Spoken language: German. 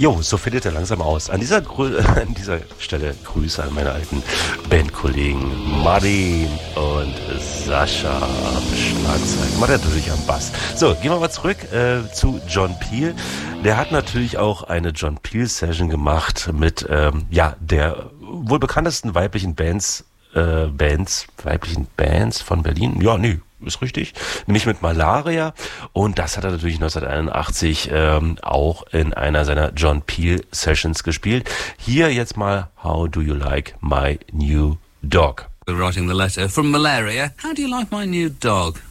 Jo, so findet er langsam aus. An dieser Stelle Grüße an meine alten Bandkollegen Martin und Sascha am Schlagzeug. Macht er natürlich am Bass. So, gehen wir mal zurück zu John Peel. Der hat natürlich auch eine John Peel Session gemacht mit der wohl bekanntesten weiblichen Bands von Berlin. Ja, nee, ist richtig. Nämlich mit Malaria. Und das hat er natürlich 1981 auch in einer seiner John Peel Sessions gespielt. Hier jetzt mal How Do You Like My New Dog? Writing the letter from Malaria. How do you like my new dog?